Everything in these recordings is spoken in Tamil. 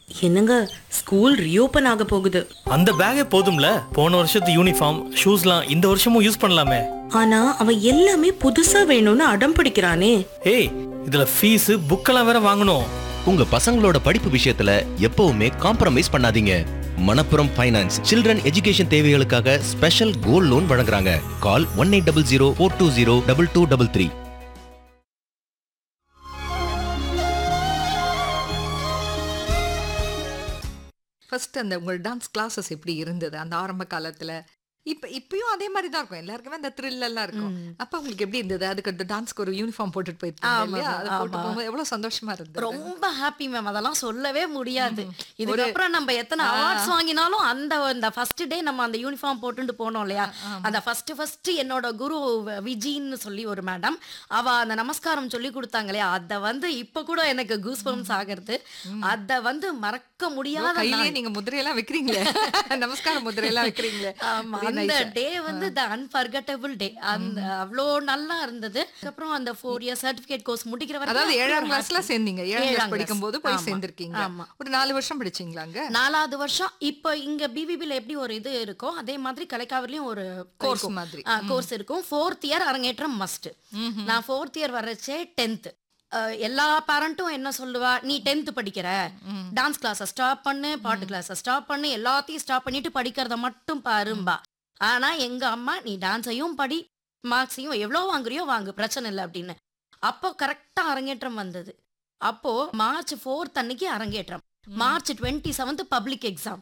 என்னங்க, ஸ்கூல் ரீஓபன் ஆக போகுது. அந்த பேக்கே போதும்ல. போன வருஷத்து யூனிஃபார்ம் ஷூஸ்லாம் இந்த வருஷமும் யூஸ் பண்ணலாமே. ஆனா அவன் எல்லாமே புதுசா வேணும்னு அடம் பிடிக்கிறானே. ஏய், இதுல ஃபீஸ் புக்கெல்லாம் வேற வாங்கணும். உங்க பசங்களோட படிப்பு விஷயத்துல எப்பவுமே காம்ப்ரமைஸ் பண்ணாதீங்க. மணப்புரம் ஃபைனான்ஸ் சில்ட்ரன் எஜுகேஷன் தேவைகளுக்காக ஸ்பெஷல் கோல்ட் லோன் வழங்குறாங்க. கால் 1800 420 2233. ஃபர்ஸ்ட் அந்த உங்கள் டான்ஸ் கிளாஸஸ் எப்படி இருந்தது அந்த ஆரம்ப காலத்துல? இப்பயும் அதே மாதிரி தான் இருக்கும். எல்லாருக்குமே அந்த த்ரில் எல்லாம் இருக்கும். அப்ப உங்களுக்கு எப்படி இருந்தது? அதுக்கு அந்த டான்ஸ்க்கு ஒரு யூனிஃபார்ம் போட்டுட்டு போயிருக்கீங்க இல்லையா? அது போட்டு போகும்போது எவ்வளவு சந்தோஷமா இருந்தது? ரொம்ப ஹாப்பி மேம். அதெல்லாம் சொல்லவே முடியாது. இதுக்கப்புறம் நம்ம எத்தனை அவார்ட்ஸ் வாங்கினாலும் அந்த ஃபர்ஸ்ட் டே நம்ம அந்த யூனிஃபார்ம் போட்டுட்டு போனோம் இல்லையா, அந்த ஃபர்ஸ்ட் என்னோட குரு விஜின்னு சொல்லி ஒரு மேடம், அவ அந்த நமஸ்காரம் சொல்லி கொடுத்தாங்க இல்லையா, அத இப்ப கூட எனக்கு கூஸ் பம்ப்ஸ் ஆகிறது. அத மறக்க முடியாத. கையிலேயே நீங்க முதிரையெல்லாம் வைக்கிறீங்களே, நமஸ்கார முதிரையெல்லாம் வைக்கிறீங்களே. அந்த டே த அன்ஃபர்கெட்டபிள் டே. அந்த அவ்வளோ நல்லா இருந்தது. அதுக்கப்புறம் அந்த 4 இயர் சர்டிபிகேட் கோர்ஸ் முடிக்கிற வரைக்கும், அதாவது 7ஆம் கிளாஸ்ல சேர்ந்தீங்க. 7ஆம் கிளாஸ் படிக்கும் போது போய் சேர்ந்திருக்கீங்க. ஒரு 4 வருஷம் படிச்சீங்களாங்க? 4வது வருஷம். இப்போ இங்க பிபிபில எப்படி ஒரு இது இருக்கோ அதே மாதிரி கலைக்காவிலையும் ஒரு கோர்ஸ் மாதிரி கோர்ஸ் இருக்கும். 4th இயர் அரங்கேற்றம் மஸ்ட். நான் 4th இயர் வரச்சே 10th. எல்லா பேரண்ட்டும் என்ன சொல்லுவா, நீ 10th படிக்கிற, டான்ஸ் கிளாஸை ஸ்டாப் பண்ணு, பாட்டு கிளாஸை ஸ்டாப் பண்ணு, எல்லாத்தையும் ஸ்டாப் பண்ணிட்டு படிக்கிறத மட்டும் பாரும்பா. ஆனா எங்க அம்மா, நீ டான்ஸையும் படி, மார்க்ஸையும் எவ்வளோ வாங்குறியோ வாங்கு, பிரச்சனை இல்லை அப்படின்னு. அப்போ கரெக்டா அரங்கேற்றம் வந்தது. அப்போ மார்ச் 4th அன்னைக்கு அரங்கேற்றம், மார்ச் 27th பப்ளிக் எக்ஸாம்.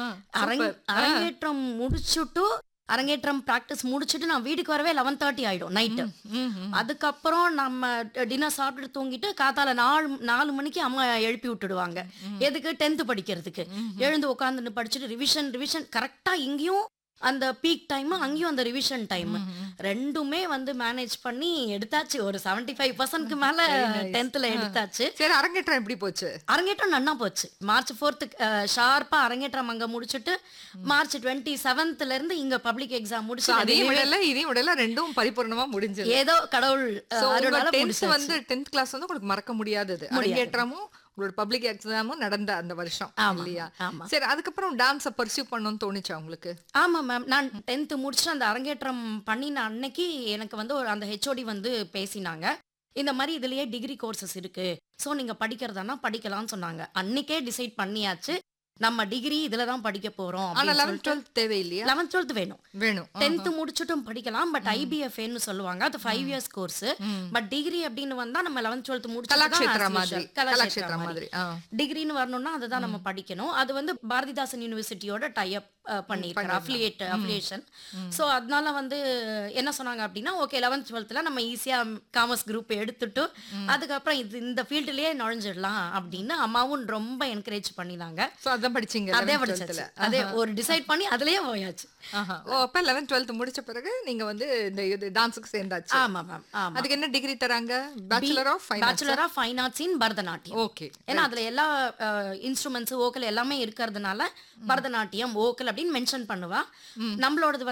அரங்கேற்றம் முடிச்சுட்டு, அரங்கேற்றம் பிராக்டிஸ் முடிச்சுட்டு நான் வீட்டுக்கு வரவே 11:30 ஆயிடும் நைட்டு. அதுக்கப்புறம் நம்ம டின்னர் சாப்பிட்டு தூங்கிட்டு காத்தால 4 மணிக்கு அம்மா எழுப்பி விட்டுடுவாங்க. எதுக்கு? 10th படிக்கிறதுக்கு. எழுந்து உட்காந்து படிச்சுட்டு ரிவிஷன் கரெக்டா. இங்கேயும் அந்த பீக் டைம், அங்கேயும் அந்த ரிவிஷன் டைம், ரெண்டுமே மேனேஜ் பண்ணி எடுத்தாச்சு. ஒரு 75%க்கு மேல 10thல எடுத்தாச்சு. சரி, அரங்கேற்றம் எப்படி போச்சு? அரங்கேற்றம் நன்னா போச்சு. மார்ச் 4th ஷார்ப்பா அரங்கேற்றம் அங்க முடிச்சுட்டு, மார்ச் 27th இருந்து இங்க பப்ளிக் எக்ஸாம் முடிச்சு அதையும் விடல ரெண்டும் பரிபூர்ணமா முடிஞ்சது. ஏதோ கடவுள் அருளால 10th கிளாஸ் உங்களுக்கு மறக்க முடியாதது. அரங்கேற்றமும் உங்களோட பப்ளிக் எக்ஸாமும் நடந்த அந்த வருஷம் இல்லையா? சரி, அதுக்கப்புறம் டான்ஸை பர்சியூ பண்ணணும்னு தோணுச்சா உங்களுக்கு? ஆமா மேம். நான் 10th முடிச்சுட்டு அந்த அரங்கேற்றம் பண்ணின அன்னைக்கு எனக்கு அந்த ஹெச்ஓடி பேசினாங்க. இந்த மாதிரி இதுலயே டிகிரி கோர்சஸ் இருக்கு, சோ நீங்க படிக்கிறதானா படிக்கலாம்னு சொன்னாங்க. அன்னைக்கே டிசைட் பண்ணியாச்சு, நம்ம டிகிரி இதுல தான் படிக்க போறோம். ஆனா 11th 12th தேவையில்லையா? 11th 12th வேணும். 10th முடிச்சுட்டும் படிக்கலாம். பட் IBFAன்னு சொல்லுவாங்க, அது 5 இயர்ஸ் கோர்ஸ். பட் டிகிரி அப்படின்னு வந்தா நம்ம 11th 12th முடிச்சு கலாக்ஷேத்ரா மாதிரி டிகிரின்னு வரணும்னா அதுதான் நம்ம படிக்கணும். அது பாரதிதாசன் யூனிவர்சிட்டியோட டை அப் பண்ணிருக்காங்க, அஃபிலியேஷன். சோ அதனால என்ன சொன்னாங்க அப்படின்னா, ஓகே 11th 12thல நம்ம ஈஸியா காமர்ஸ் குரூப் எடுத்துட்டு அதுக்கப்புறம் இந்த ஃபீல்டுலயே நுழைஞ்சிடலாம் அப்படின்னு அம்மாவும் ரொம்ப என்கரேஜ் பண்ணினாங்க. படிச்சீங்க? அதே படிச்சாச்சு. அதே ஒரு டிசைட் பண்ணி அதுலயே போயாச்சு. அப்ப 11th 12th முடிச்ச பிறகு நீங்க இந்த டான்ஸ்க்கு சேர்ந்தாச்சு. ஆமா மேம். அதுக்கு என்ன டிகிரி தராங்க? Bachelor of fine arts in Bharatanatyam. Okay. ஏன்னா அதுல எல்லா இன்ஸ்ட்ருமெண்ட்ஸ் வோக்கல் எல்லாமே இருக்கிறதுனால பரதநாட்டியம் வோக்கல் அப்படின்னு மென்ஷன் பண்ணுவா. நம்மளோடது